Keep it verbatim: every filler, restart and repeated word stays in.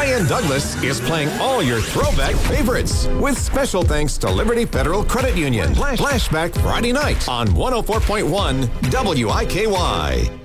Ryan Douglas is playing all your throwback favorites with special thanks to Liberty Federal Credit Union. Flashback Friday night on one oh four point one W I K Y.